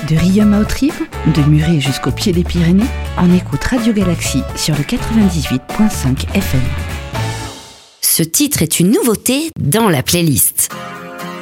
De Riom à Haute-Rive, de Muret jusqu'au pied des Pyrénées, on écoute Radio Galaxie sur le 98.5 FM. Ce titre est une nouveauté dans la playlist.